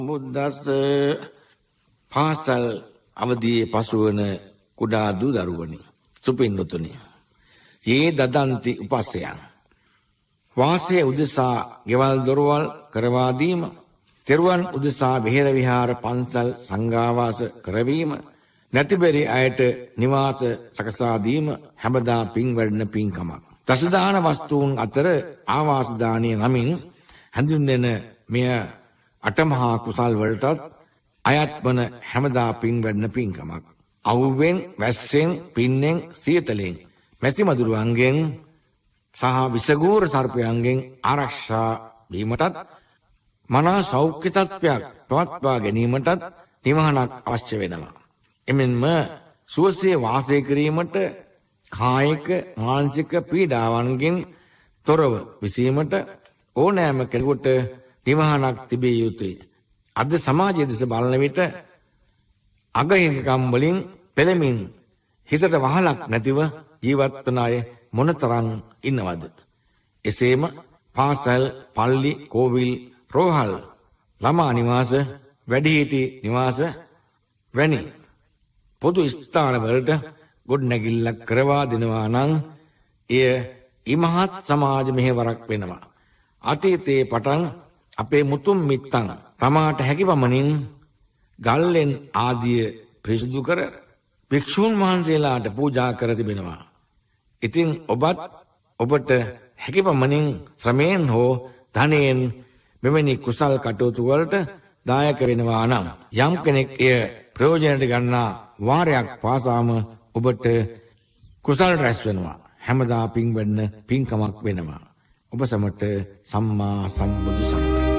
බුද්දස්ස පාසල් අවදියේ පසුවන කුඩා දූ දරුවනි සුපින්නුතුනි යේ දදන්ති උපස්සයන් වාසයේ උදෙසා ගෙවල් දොරවල් කරවා දීම තෙරුවන් උදෙසා විහෙර විහාර පන්සල් සංඝාවාස කරවීම නැතිබරි අයට නිවාස සකසා දීම හැමදා පින් වැඩෙන පින්කමක් දසදාන වස්තුන් අතර ආවාස දානීය නමින් හඳුන්වන මෙය අටමහා කුසල් වලටත් අයත් වන හැමදා පින් වැඩෙන පින්කමක් අවුවෙන් වැස්සෙන් පින්නෙන් සියතලෙන් මැසි මදුරුවන්ගෙන් සහ විසගූර සර්පයන්ගෙන් ආරක්ෂා වීමටත් මනා සෞඛ්‍ය තත්ත්වයක් පවත්වා ගැනීමටත් නිවහනක් අවශ්‍ය වෙනවා. එමෙන්ම සුවසේ වාසය කිරීමට කායික මානසික පීඩාවන්ගෙන් තොරව විසීමට ඕනෑම කෙනෙකුට නිවහනක් තිබිය යුතුයි. අද සමාජයේ දෙස බලන විට අගහිඟකම් වලින් පෙළමින් හිතට වහලක් නැතිව ජීවත් වන අය මොනතරම් ඉන්නවද? එසේම පාසල්, පල්ලි, කෝවිල්, රෝහල්, ළමා නිවාස, වැඩිහිටි නිවාස වැනි පොදු ස්ථාන වලට ගොඩනැගිල්ලක් කරවා දෙනවා නම් එය ඉමහත් සමාජ මෙහෙවරක් වෙනවා. අතීතයේ පටන් අපේ මුතුන් මිත්තන් තමාට හැකි පමණින් ගල්ලෙන් ආදිය පිරිසිදු කර භික්ෂූන් වහන්සේලාට පූජා කර තිබෙනවා. ඉතින් ඔබට හැකි පමණින් ශ්‍රමයෙන් හෝ ධනයෙන් මෙවැනි කුසල් කටයුතු වලට දායක වෙනවා නම් යම් කෙනෙක් එය ප්‍රයෝජනයට ගන්නා වාරයක් පාසාම ඔබට කුසල් රැස් වෙනවා. හැමදා පින් වෙන්න පින්කමක් වෙනවා. ඔබ සමට සම්මා සම්බුදු සරණයි.